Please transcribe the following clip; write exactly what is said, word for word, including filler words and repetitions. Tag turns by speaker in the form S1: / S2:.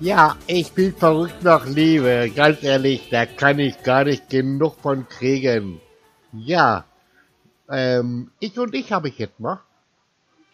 S1: Ja, ich bin verrückt nach Liebe. Ganz ehrlich, da kann ich gar nicht genug von kriegen. Ja, ähm, ich und ich habe ich jetzt mal.